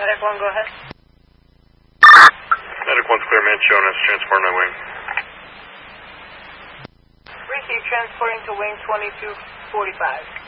Medic 1, go ahead. Medic 1's clear, Manchonas, transporting my wing. Receive, transporting to wing 2245.